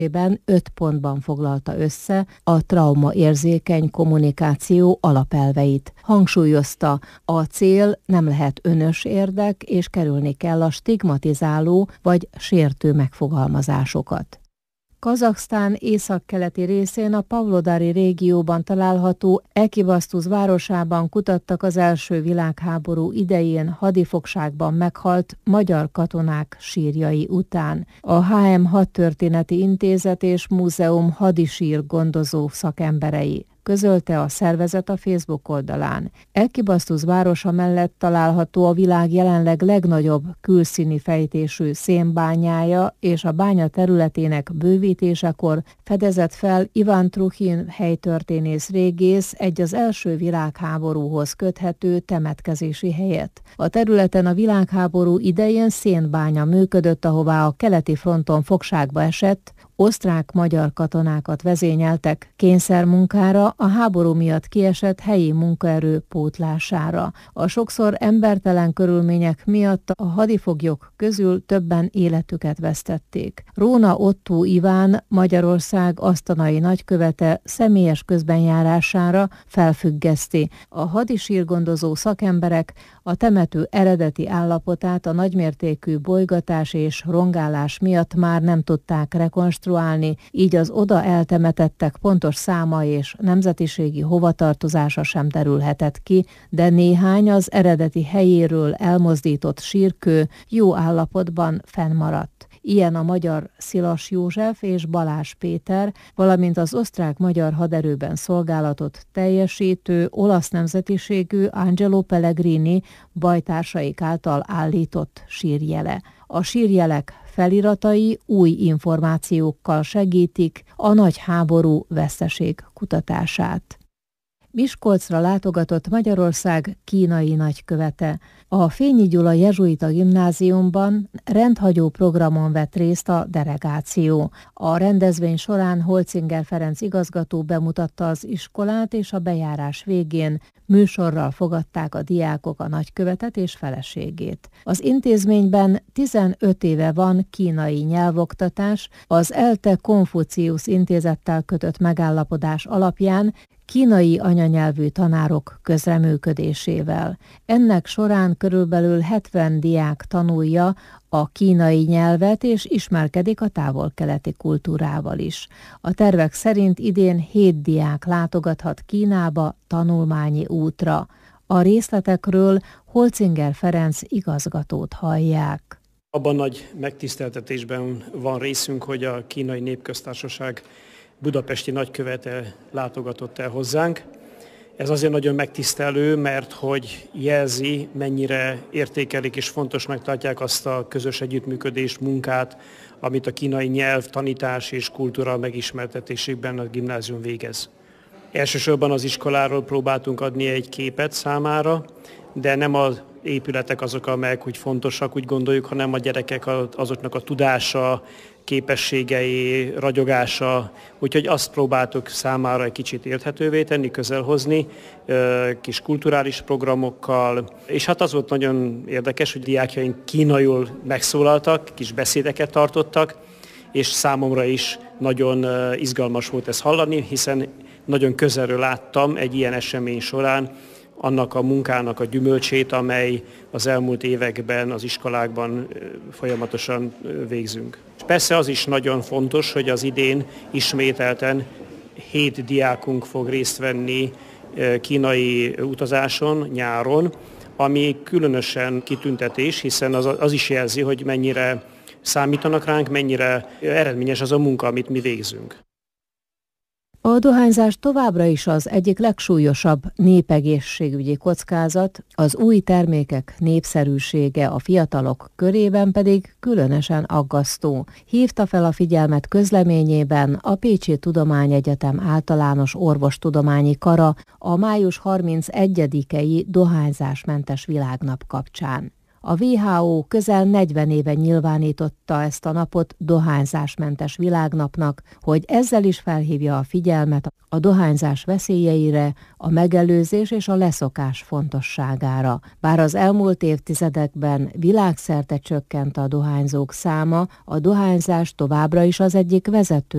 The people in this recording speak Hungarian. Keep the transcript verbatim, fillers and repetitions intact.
öt pontban foglalta össze a traumaérzékeny kommunikáció alapelveit. Hangsúlyozta, a cél nem lehet önös érdek, és kerülni kell a stigmatizáló vagy sértő megfogalmazásokat. Kazaksztán északkeleti részén a Pavlodari régióban található Ekibasztusz városában kutattak az első világháború idején hadifogságban meghalt magyar katonák sírjai után. A há em Hadtörténeti Intézet és Múzeum hadisír gondozó szakemberei, közölte a szervezet a Facebook oldalán. Ekibasztusz városa mellett található a világ jelenleg legnagyobb külszíni fejtésű szénbányája, és a bánya területének bővítésekor fedezett fel Iván Truchin helytörténész régész egy az első világháborúhoz köthető temetkezési helyet. A területen a világháború idején szénbánya működött, ahová a keleti fronton fogságba esett osztrák-magyar katonákat vezényeltek kényszermunkára, a háború miatt kiesett helyi munkaerő pótlására. A sokszor embertelen körülmények miatt a hadifoglyok közül többen életüket vesztették. Róna Ottó Iván, Magyarország asztanai nagykövete személyes közbenjárására felfüggeszti. A hadisírgondozó szakemberek a temető eredeti állapotát a nagymértékű bolygatás és rongálás miatt már nem tudták rekonstruálni, így az oda eltemetettek pontos száma és nemzetiségi hovatartozása sem derülhetett ki, de néhány az eredeti helyéről elmozdított sírkő jó állapotban fennmaradt. Ilyen a magyar Szilas József és Balázs Péter, valamint az osztrák-magyar haderőben szolgálatot teljesítő olasz nemzetiségű Angelo Pellegrini bajtársaik által állított sírjele. A sírjelek feliratai új információkkal segítik a nagy háború veszteség kutatását. Miskolcra látogatott Magyarország kínai nagykövete. A Fényi Gyula jezsuita gimnáziumban rendhagyó programon vett részt a delegáció. A rendezvény során Holzinger Ferenc igazgató bemutatta az iskolát, és a bejárás végén műsorral fogadták a diákok a nagykövetet és feleségét. Az intézményben tizenöt éve van kínai nyelvoktatás, az ELTE Konfuciusz Intézettel kötött megállapodás alapján kínai anyanyelvű tanárok közreműködésével. Ennek során körülbelül hetven diák tanulja a kínai nyelvet, és ismerkedik a távol-keleti kultúrával is. A tervek szerint idén hét diák látogathat Kínába tanulmányi útra. A részletekről Holzinger Ferenc igazgatót hallják. Abban nagy megtiszteltetésben van részünk, hogy a Kínai Népköztársaság budapesti nagykövete látogatott el hozzánk. Ez azért nagyon megtisztelő, mert hogy jelzi, mennyire értékelik és fontosnak tartják azt a közös együttműködést, munkát, amit a kínai nyelv, tanítás és kultúra megismertetésében a gimnázium végez. Elsősorban az iskoláról próbáltunk adni egy képet számára, de nem az épületek azok, amelyek úgy fontosak, úgy gondoljuk, hanem a gyerekek azoknak a tudása, képességei, ragyogása, úgyhogy azt próbáltuk számára egy kicsit érthetővé tenni, közelhozni, kis kulturális programokkal, és hát az volt nagyon érdekes, hogy diákjaink kínaiul megszólaltak, kis beszédeket tartottak, és számomra is nagyon izgalmas volt ezt hallani, hiszen nagyon közelről láttam egy ilyen esemény során annak a munkának a gyümölcsét, amely az elmúlt években az iskolákban folyamatosan végzünk. És persze az is nagyon fontos, hogy az idén ismételten hét diákunk fog részt venni kínai utazáson nyáron, ami különösen kitüntetés, hiszen az, az is jelzi, hogy mennyire számítanak ránk, mennyire eredményes az a munka, amit mi végzünk. A dohányzás továbbra is az egyik legsúlyosabb népegészségügyi kockázat, az új termékek népszerűsége a fiatalok körében pedig különösen aggasztó. Hívta fel a figyelmet közleményében a Pécsi Tudományegyetem Általános Orvostudományi Kara a május harmincegyedikei dohányzásmentes világnap kapcsán. A dupla vé há ó közel negyven éve nyilvánította ezt a napot dohányzásmentes világnapnak, hogy ezzel is felhívja a figyelmet a dohányzás veszélyeire, a megelőzés és a leszokás fontosságára. Bár az elmúlt évtizedekben világszerte csökkent a dohányzók száma, a dohányzás továbbra is az egyik vezető